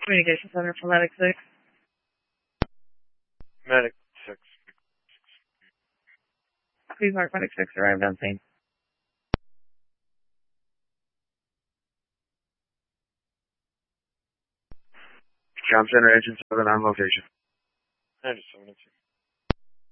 Communication Center for Medic 6. Medic 6. Please mark Medic 6 arrived on scene. Comm Center Agent 7 on location. I just wanted to.